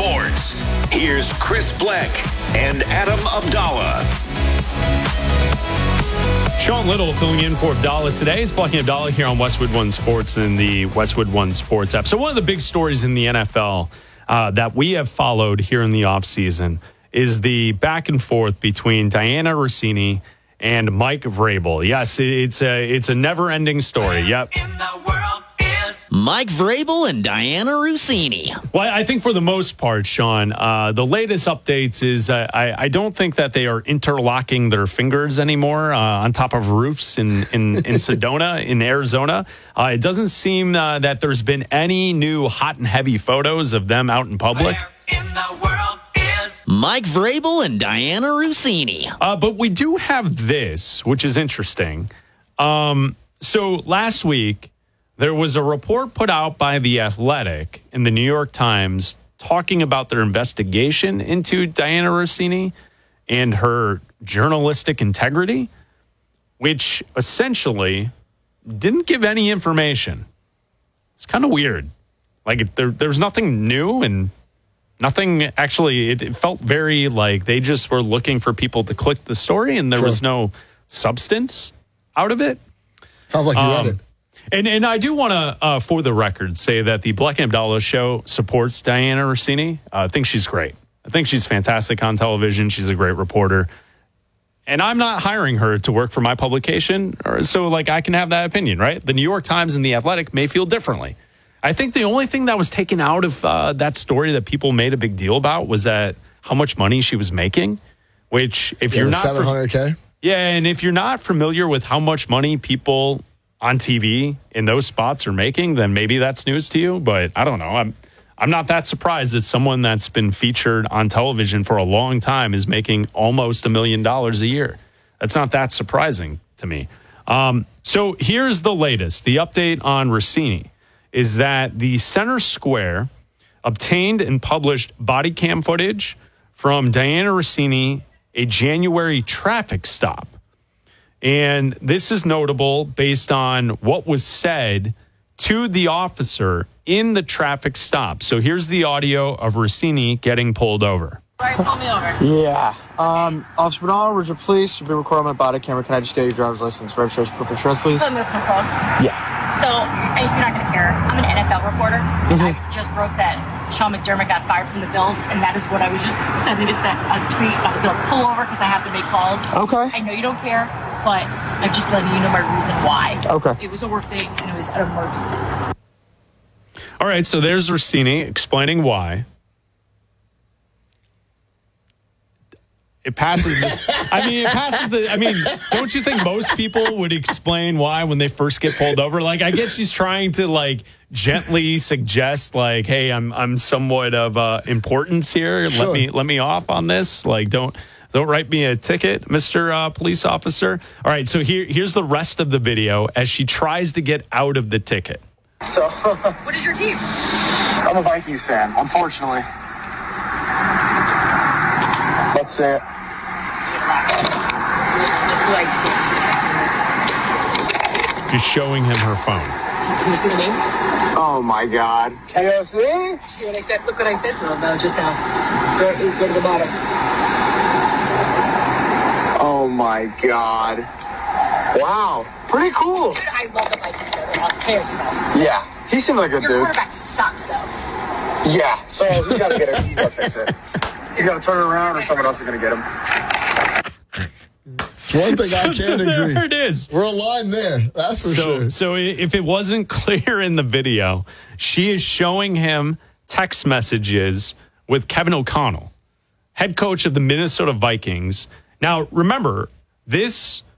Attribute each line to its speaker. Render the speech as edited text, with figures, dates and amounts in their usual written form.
Speaker 1: Sports. Here's Chris Bleck and Adam Abdallah.
Speaker 2: Sean Little filling in for Abdallah today. It's Bleck and Abdallah here on Westwood One Sports and the Westwood One Sports app. So one of the big stories in the NFL that we have followed here in the offseason is the back and forth between Dianna Russini and Mike Vrabel. Yes, it's a never-ending story. Yep.
Speaker 3: Mike Vrabel and Dianna Russini.
Speaker 2: Well, I think for the most part, Sean, the latest updates is I don't think that they are interlocking their fingers anymore on top of roofs in Sedona, in Arizona. It doesn't seem that there's been any new hot and heavy photos of them out in public.
Speaker 3: Where in the world is Mike Vrabel and Dianna Russini?
Speaker 2: But we do have this, which is interesting. So last week, there was a report put out by The Athletic in the New York Times talking about their investigation into Dianna Russini and her journalistic integrity, which essentially didn't give any information. It's kind of weird. Like there's nothing new and nothing actually. It felt very like they just were looking for people to click the story and there was no substance out of it.
Speaker 4: Sounds like you read it.
Speaker 2: And I do want to, for the record, say that the Bleck and Abdallah show supports Dianna Russini. I think she's great. I think she's fantastic on television. She's a great reporter. And I'm not hiring her to work for my publication, so I can have that opinion, right? The New York Times and The Athletic may feel differently. I think the only thing that was taken out of that story that people made a big deal about was that how much money she was making, which if you're not
Speaker 4: $700K.
Speaker 2: Yeah, and if you're not familiar with how much money people on TV in those spots are making, then maybe that's news to you. But I don't know. I'm not that surprised that someone that's been featured on television for a long time is making almost $1 million a year. That's not that surprising to me. So here's the latest. The update on Russini is that the Center Square obtained and published body cam footage from Dianna Russini, a January traffic stop. And this is notable based on what was said to the officer in the traffic stop. So here's the audio of Russini getting pulled over.
Speaker 5: All right, pull me over.
Speaker 6: Yeah. Officer Bernal, Ridgewood Police, you'll be recording my body camera. Can I just get your driver's license, registration, proof of insurance, please?
Speaker 5: Put me over my phone.
Speaker 6: Yeah.
Speaker 5: So, you're not going to care. I'm an NFL reporter. And I just broke that Sean McDermott got fired from the Bills, and that is what I was just sending a tweet. I was going to pull over because I have to make calls.
Speaker 6: Okay.
Speaker 5: I know you don't care, but I'm just letting you know my reason why.
Speaker 6: Okay.
Speaker 5: It was a work thing, and it was an emergency.
Speaker 2: All right, so there's Russini explaining why. It passes. Don't you think most people would explain why when they first get pulled over? I get she's trying to gently suggest hey, I'm somewhat of importance here.
Speaker 4: Sure.
Speaker 2: Let me off on this. Don't write me a ticket, Mr. Police Officer. All right, so here's the rest of the video as she tries to get out of the ticket.
Speaker 6: So,
Speaker 5: What is your team?
Speaker 6: I'm a Vikings fan, unfortunately. Let's say it.
Speaker 2: She's showing him her phone.
Speaker 5: Can you see the name?
Speaker 6: Oh my God. KOC?
Speaker 5: See what I said? Look what I said to them though just now. Go to the bottom.
Speaker 6: Oh my God. Wow. Pretty cool.
Speaker 5: Dude, I love the Vikings. They're awesome. KOC's awesome.
Speaker 6: Yeah. He seemed like a
Speaker 5: Your
Speaker 6: dude.
Speaker 5: quarterback sucks though.
Speaker 6: Yeah. So he's got to get it. He's got to fix it. He's got to turn it around or someone else is going to get him.
Speaker 4: It's one thing I can't agree.
Speaker 2: There it is.
Speaker 4: We're aligned there. That's for sure.
Speaker 2: So if it wasn't clear in the video, she is showing him text messages with Kevin O'Connell, head coach of the Minnesota Vikings. Now, remember, this